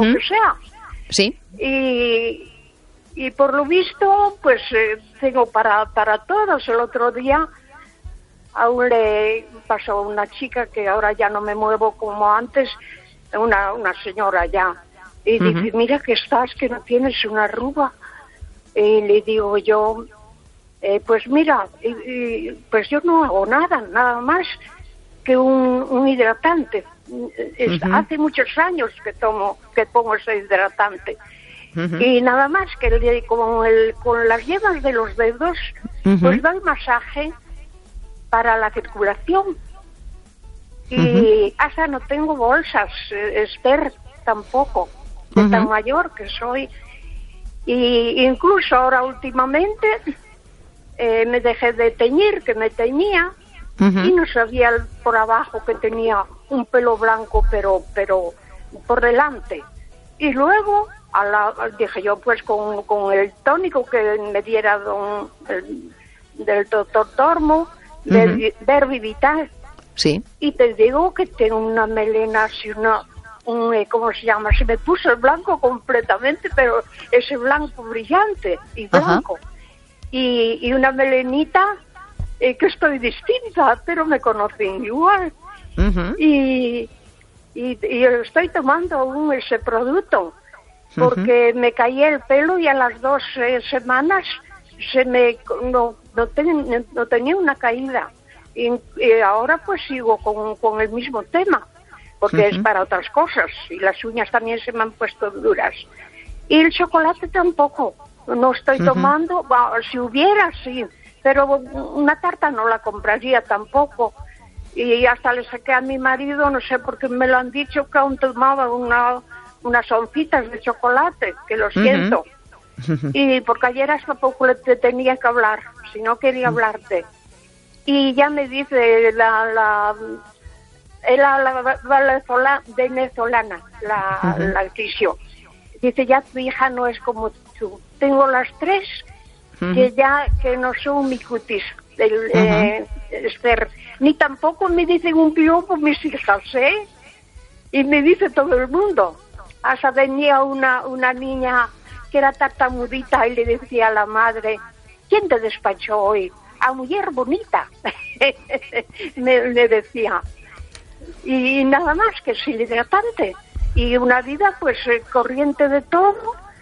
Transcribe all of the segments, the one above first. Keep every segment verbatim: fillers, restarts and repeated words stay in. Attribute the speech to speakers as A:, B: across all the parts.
A: lo que sea.
B: Sí.
A: Y, y por lo visto, pues eh, tengo para, para todos. El otro día aún le pasó a una chica que ahora ya no me muevo como antes, una, una señora ya. Y uh-huh. dice, mira que estás, que no tienes una arruga. Y le digo yo, eh, pues mira, y, y, pues yo no hago nada, nada más que un, un hidratante. Es, uh-huh. Hace muchos años que tomo, que pongo ese hidratante. Uh-huh. Y nada más que el, con, el, con las yemas de los dedos, uh-huh. pues da el masaje para la circulación. Y uh-huh. hasta no tengo bolsas, eh, Esther, tampoco, de uh-huh. tan mayor que soy. Y incluso ahora últimamente eh, me dejé de teñir, que me teñía, uh-huh. y no sabía por abajo que tenía un pelo blanco, pero pero por delante. Y luego a la, dije yo, pues con, con el tónico que me diera don, el, del doctor Tormo, uh-huh. de Verbi Vital.
B: Sí.
A: Y te digo que tengo una melena así, una... Un, ¿cómo se llama? Se me puso el blanco completamente, pero ese blanco brillante y blanco. Y, y una melenita eh, que estoy distinta, pero me conocen igual. Uh-huh. Y, y, y estoy tomando aún ese producto, porque uh-huh. me caía el pelo y a las dos eh, semanas se me no, no, ten, no tenía una caída. Y, y ahora pues sigo con, con el mismo tema, porque uh-huh. es para otras cosas, y las uñas también se me han puesto duras. Y el chocolate tampoco, no estoy uh-huh. tomando, bueno, si hubiera, sí, pero una tarta no la compraría tampoco. Y hasta le saqué a mi marido, no sé por qué me lo han dicho, que aún tomaba una, unas oncitas de chocolate, que lo siento. Uh-huh. Y porque ayer hasta poco le te tenía que hablar, si no quería uh-huh. hablarte. Y ya me dice la... la Era la, la, la venezolana, la, uh-huh. la fisio. Dice, ya tu hija no es como tú. Tengo las tres uh-huh. que ya que no son mi cutis, el, uh-huh. eh, Esther. Ni tampoco me dicen un piropo mis hijas, ¿eh? Y me dice todo el mundo. Hasta venía una, una niña que era tartamudita y le decía a la madre, ¿quién te despachó hoy? A mujer bonita. me, me decía. Y nada más que es hidratante y una vida pues eh, corriente de todo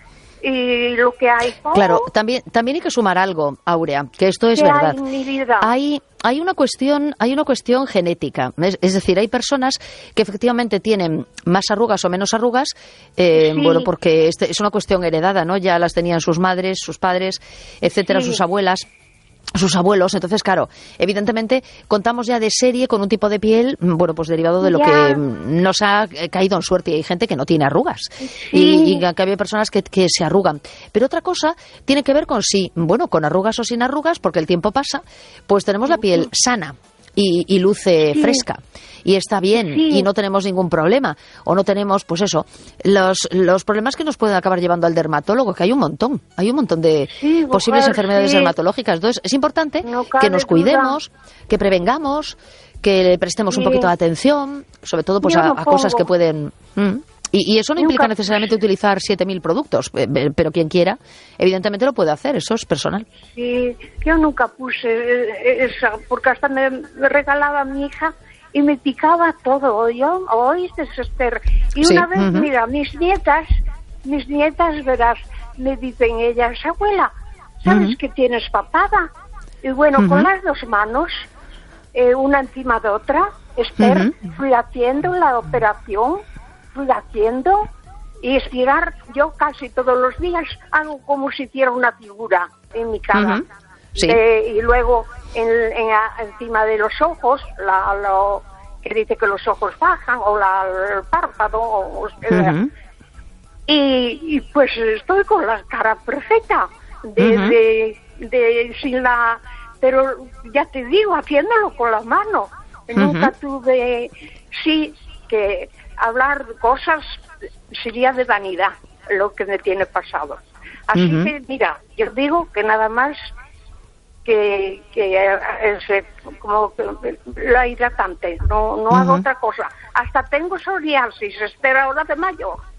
A: y lo que hay todo.
B: Claro, también también hay que sumar algo, Áurea, que esto es verdad.
A: Hay, mi vida?
B: Hay hay una cuestión hay una cuestión genética, es, es decir, hay personas que efectivamente tienen más arrugas o menos arrugas, eh, sí. bueno, porque este es una cuestión heredada, ¿no? Ya las tenían sus madres, sus padres, etcétera, sí. sus abuelas, sus abuelos. Entonces, claro, evidentemente contamos ya de serie con un tipo de piel, bueno, pues derivado de lo ya. que nos ha caído en suerte. Y hay gente que no tiene arrugas sí. y, y que hay personas que, que se arrugan. Pero otra cosa tiene que ver con si, bueno, con arrugas o sin arrugas, porque el tiempo pasa, pues tenemos la piel sana y, y luce sí. fresca y está bien sí. y no tenemos ningún problema, o no tenemos, pues eso, los los problemas que nos pueden acabar llevando al dermatólogo, que hay un montón, hay un montón de sí, posibles mujer, enfermedades sí. dermatológicas. Entonces es importante no que nos cuidemos, duda. que prevengamos, que le prestemos sí. un poquito de atención, sobre todo pues a, no a cosas que pueden... ¿Mm? Y, y eso no Nunca. implica necesariamente utilizar siete mil productos, pero quien quiera, evidentemente lo puede hacer, eso es personal.
A: Sí, yo nunca puse esa, porque hasta me, me regalaba a mi hija y me picaba todo, yo, oíste, Esther. Y sí. una vez, uh-huh. mira, mis nietas, mis nietas, verás, me dicen ellas, abuela, ¿sabes uh-huh. que tienes papada? Y bueno, uh-huh. con las dos manos, eh, una encima de otra, Esther, uh-huh. fui haciendo la operación, fui haciendo y estirar, yo casi todos los días hago como si hiciera una figura en mi cara. Uh-huh. Sí. Eh, y luego en, en, encima de los ojos, la, lo que dice que los ojos bajan, o la, el párpado, o, uh-huh. y, y pues estoy con la cara perfecta, de, uh-huh. de, de sin la, pero ya te digo, haciéndolo con la mano. Uh-huh. Nunca tuve, sí, que hablar de cosas sería de vanidad, lo que me tiene pasado. Así uh-huh. que, mira, yo digo que nada más que, que es como la hidratante, no, no uh-huh. hago otra cosa. Hasta tengo psoriasis, espera ahora de mayo.